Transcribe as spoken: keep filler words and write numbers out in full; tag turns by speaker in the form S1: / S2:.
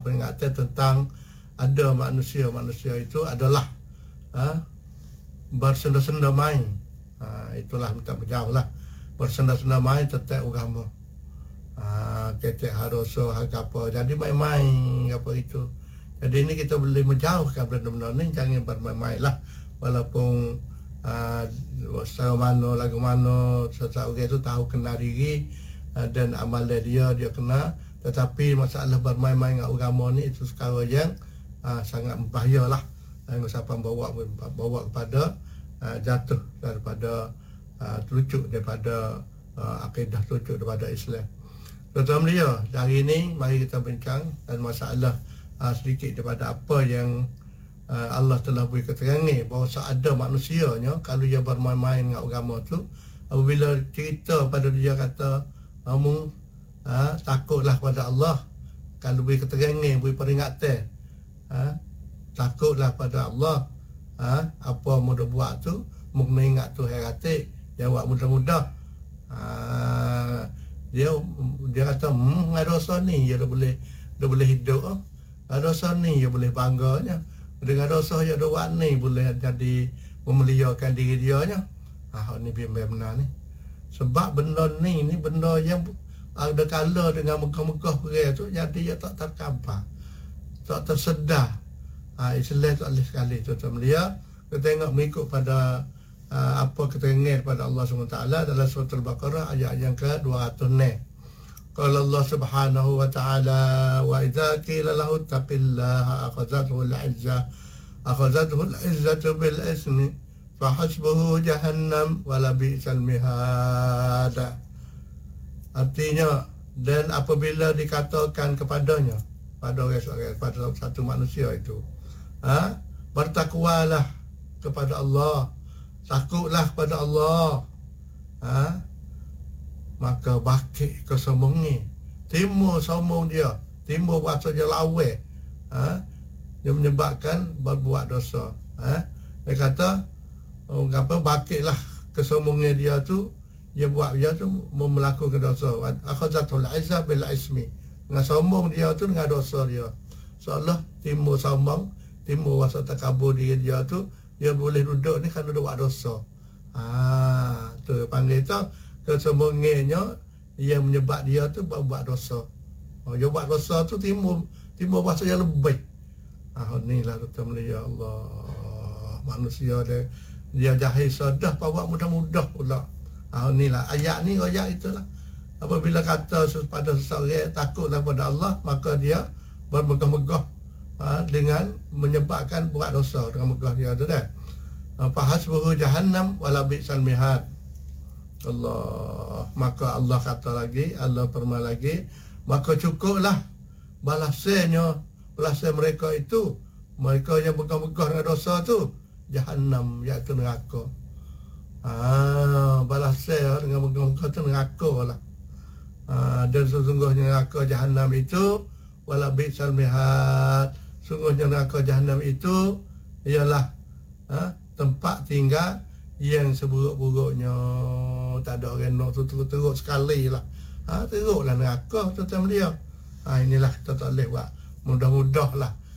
S1: peringatan tentang ada manusia-manusia itu adalah ha, bersenda-senda main. Ha, itulah minta berjauh lah. Bersenda-senda main tetap agama. Ha, ketek haroso hak apa. Jadi main-main apa itu. Jadi ini kita boleh menjauhkan benda-benda ni. Jangan bermain-main lah. Walaupun uh, saya mana, lagu mana, seseorang itu tahu kenal diri uh, dan amalan dia, dia kena. Tetapi masalah bermain-main dengan agama ni itu sekarang yang uh, sangat membahaya lah. Yang siapa bawa bawa kepada uh, jatuh daripada uh, terucuk daripada uh, akidah terucuk daripada Islam. Tuan-tuan dia, hari ini mari kita bincang dan masalah uh, sedikit daripada apa yang uh, Allah telah beri keterangan bahawa ada manusianya kalau dia bermain-main dengan agama tu, apabila cerita pada dia kata kamu uh, takutlah pada Allah, kalau beri keterangan, beri peringatan, uh, takutlah pada Allah, ha? Apa mudah buat tu, mungkin ingat tu heratik, jawab mudah-mudah. Ha, dia dia kata, hmm, ada dosa ni, dia dah boleh, dah boleh hidup. Oh. Ada dosa ni, dia boleh bangganya. Dengan dosa dia dah buat ni, boleh jadi memeliharkan diri dia. Ha, ni biar benar ni. Sebab benda ni, ni benda yang ada kala dengan megah-megah perih tu, jadi dia tak terkabar, tak tersedar. Ha, Islam tak boleh sekali tuan-tuan belia. Kita tengok mengikut pada uh, apa keterangan pada Allah subhanahu wa taala dalam surah Al-Baqarah ayat yang ke dua ratus enam. Qala Allah subhanahu wa ta'ala wa idza qila lahu taqillaha akhadhathu al-'izzah akhadhathu al-'izzatu bil ismi fa hasbuhu jahannam wa la bi'sal mihad. Artinya, dan apabila dikatakan kepadanya pada orang pada satu manusia itu, ha? Bertakwalah kepada Allah, takutlah kepada Allah, ha? Maka bakit kesombongan, timbul sombong dia, timbul rasa dia lawa, ha? Dia menyebabkan berbuat dosa, ha? Dia kata oh, apa, bakitlah kesombongan dia tu, dia buat dia tu melakukan dosa. Akhadhatul 'izzah bil ismi, dengan sombong dia tu dengan dosa dia. Seolah timbul sombong, timbul rasa takabur diri dia tu, dia boleh duduk ni kerana dia buat dosa. Ah, tu panggil tu kesombongannya yang menyebab dia tu buat, buat dosa. Oh, dia buat dosa tu timbul timbul rasa yang lebih. Ah, inilah kita melihat, ya Allah, manusia dia dia jahil sedah bawa mudah-mudah pula. Ah, inilah ayat ni, ayat itulah. Apabila kata pada seseorang takutlah pada Allah, maka dia bermegah-megah ha, dengan menyebabkan buat dosa dengan megah dia tu dah. Fahasbuhu jahannam wala bi'sal mihad. Allah, maka Allah kata lagi, Allah firman lagi, maka cukuplah balasannya, balasan mereka itu, mereka yang megah-megah dengan dosa tu, jahannam, iaitu neraka. Ah, balasan dengan megah-megah tu neraka lah. Ha, dan sesungguhnya neraka jahannam itu wala bi'sal mihad, sungguhnya neraka jahannam itu ialah ha, tempat tinggal yang seburuk-buruknya. Tak ada orang nak tu teruk sekali lah. Ha, teruklah neraka tuan-tuan dia. Ha, inilah kita tak boleh buat mudah-mudah lah.